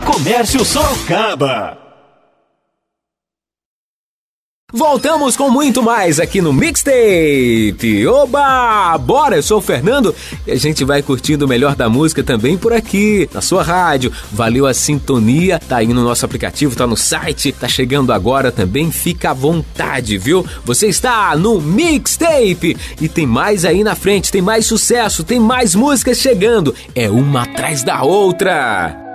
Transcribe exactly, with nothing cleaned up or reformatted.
Comércio Sorocaba. Voltamos com muito mais aqui no Mixtape. Oba! Bora, eu sou o Fernando e a gente vai curtindo o melhor da música também por aqui, na sua rádio. Valeu a sintonia, tá aí no nosso aplicativo, tá no site, tá chegando agora também, fica à vontade, viu? Você está no Mixtape e tem mais aí na frente, tem mais sucesso, tem mais músicas chegando. É uma atrás da outra.